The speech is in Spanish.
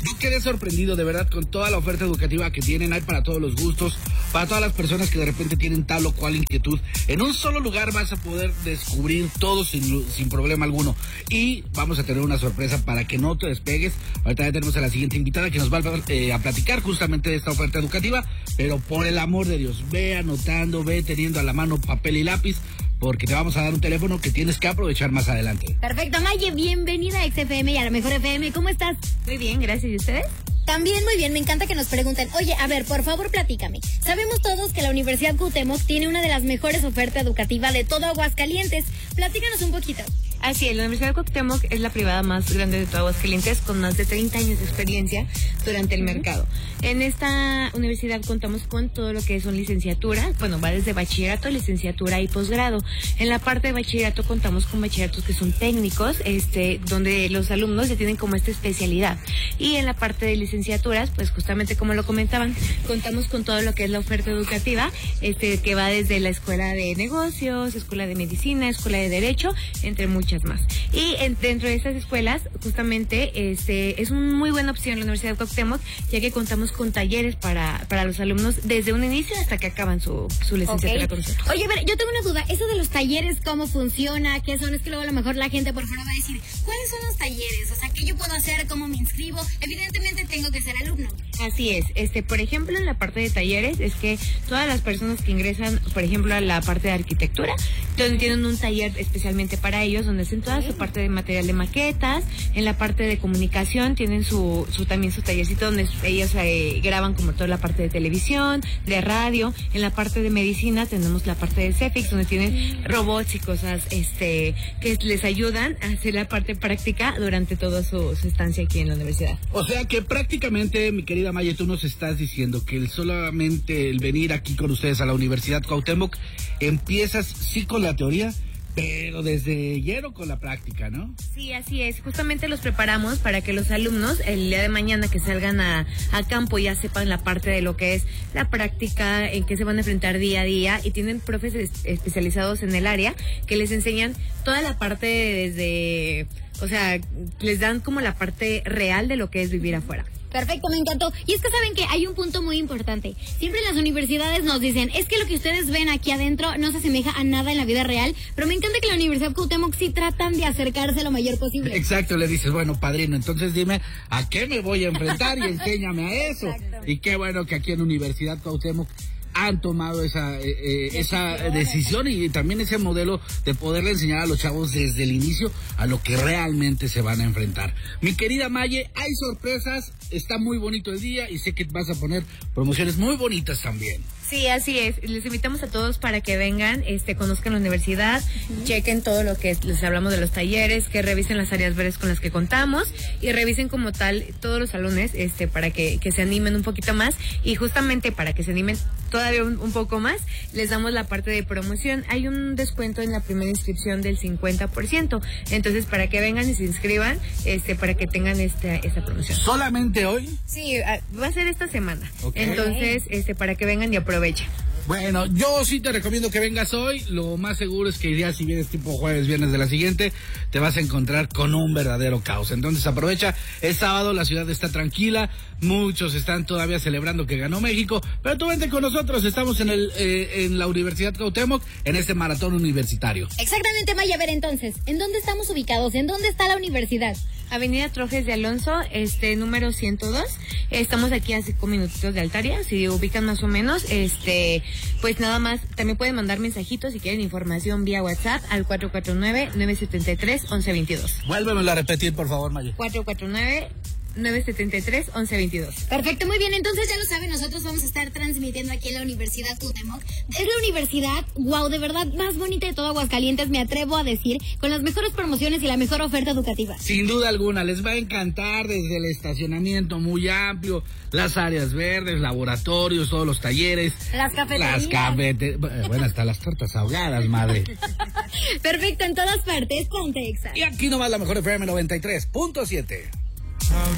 Yo quedé sorprendido de verdad con toda la oferta educativa que tienen. Hay para todos los gustos, para todas las personas que de repente tienen tal o cual inquietud. En un solo lugar vas a poder descubrir todo sin problema alguno. Y vamos a tener una sorpresa para que no te despegues. Ahorita ya tenemos a la siguiente invitada que nos va a platicar justamente de esta oferta educativa. Pero por el amor de Dios, ve anotando, ve teniendo a la mano papel y lápiz, porque te vamos a dar un teléfono que tienes que aprovechar más adelante. Perfecto, Maye, bienvenida a XFM y a la Mejor FM. ¿Cómo estás? Muy bien, gracias. ¿Y ustedes? También muy bien, me encanta que nos pregunten. Oye, a ver, por favor, platícame. Sabemos todos que la Universidad Cuauhtémoc tiene una de las mejores ofertas educativas de todo Aguascalientes. Platícanos un poquito. Así es, la Universidad Cuauhtémoc es la privada más grande de todo Aguascalientes, con más de 30 años de experiencia durante el mercado. En esta universidad contamos con todo lo que son licenciaturas, bueno, va desde bachillerato, licenciatura y posgrado. En la parte de bachillerato contamos con bachilleratos que son técnicos, donde los alumnos ya tienen como esta especialidad. Y en la parte de licenciaturas, pues justamente como lo comentaban, contamos con todo lo que es la oferta educativa, que va desde la escuela de negocios, escuela de medicina, escuela de derecho, entre muchas más. Y dentro de estas escuelas, justamente, es una muy buena opción la Universidad de Cuauhtémoc, ya que contamos con talleres para los alumnos desde un inicio hasta que acaban su licenciatura. Okay. Oye, a ver, yo tengo una duda. Eso de los talleres, ¿cómo funciona? ¿Qué son? Es que luego a lo mejor la gente por fuera va a decir, ¿cuáles son los talleres? O sea, ¿qué yo puedo hacer? ¿Cómo me inscribo? Evidentemente tengo que ser alumno. Así es. Por ejemplo, en la parte de talleres, es que todas las personas que ingresan, por ejemplo, a la parte de arquitectura, donde tienen un taller especialmente para ellos, donde hacen toda su parte de material de maquetas. En la parte de comunicación tienen también su tallercito donde ellos graban como toda la parte de televisión, de radio. En la parte de medicina tenemos la parte de CEFIX, donde tienen robots y cosas que les ayudan a hacer la parte práctica durante toda su estancia aquí en la universidad. O sea que prácticamente, mi querida Maye, tú nos estás diciendo que solamente el venir aquí con ustedes a la Universidad Cuauhtémoc, empiezas sí con la teoría, pero desde lleno con la práctica, ¿no? Sí, así es. Justamente los preparamos para que los alumnos el día de mañana que salgan a campo ya sepan la parte de lo que es la práctica, en qué se van a enfrentar día a día, y tienen profes especializados en el área que les enseñan toda la parte desde, o sea, les dan como la parte real de lo que es vivir afuera. Perfecto, me encantó. Y es que saben que hay un punto muy importante. Siempre en las universidades nos dicen, es que lo que ustedes ven aquí adentro no se asemeja a nada en la vida real, pero me encanta que la Universidad Cuauhtémoc sí tratan de acercarse lo mayor posible. Exacto, le dices, bueno, padrino, entonces dime, ¿a qué me voy a enfrentar? Y enséñame a eso. Y qué bueno que aquí en Universidad Cuauhtémoc han tomado esa decisión y también ese modelo de poderle enseñar a los chavos desde el inicio a lo que realmente se van a enfrentar. Mi querida Maye, hay sorpresas, está muy bonito el día y sé que vas a poner promociones muy bonitas también. Sí, así es. Les invitamos a todos para que vengan, conozcan la universidad, chequen todo lo que les hablamos de los talleres, que revisen las áreas verdes con las que contamos y revisen como tal todos los salones, para que se animen un poquito más, y justamente para que se animen todavía un poco más, les damos la parte de promoción. Hay un descuento en la primera inscripción del 50%. Entonces, para que vengan y se inscriban, para que tengan esta promoción. ¿Solamente hoy? Sí, va a ser esta semana. Okay. Entonces, para que vengan y aprovechen. Bueno, yo sí te recomiendo que vengas hoy. Lo más seguro es que ya si vienes tipo jueves, viernes de la siguiente, te vas a encontrar con un verdadero caos. Entonces aprovecha, es sábado, la ciudad está tranquila, muchos están todavía celebrando que ganó México, pero tú vente con nosotros, estamos en la Universidad Cuauhtémoc, en este maratón universitario. Exactamente, Maya. A ver, entonces, ¿en dónde estamos ubicados? ¿En dónde está la universidad? Avenida Trojes de Alonso, número 102. Estamos aquí a 5 minutitos de Altaria, si ubican más o menos. Pues nada más, también pueden mandar mensajitos si quieren información vía WhatsApp al 449-973-1122. Vuélvemelo a repetir, por favor, Maya. 449-973-1122. Perfecto, muy bien. Entonces ya lo saben, nosotros vamos a estar transmitiendo aquí en la Universidad Cuauhtémoc. Es la universidad, wow, de verdad, más bonita de todo Aguascalientes, me atrevo a decir, con las mejores promociones y la mejor oferta educativa. Sin duda alguna, les va a encantar desde el estacionamiento muy amplio, las áreas verdes, laboratorios, todos los talleres. Las cafeterías. Bueno, hasta las tortas ahogadas, madre. Perfecto, en todas partes, Ponte Exa. Y aquí nomás la Mejor FM 93.7.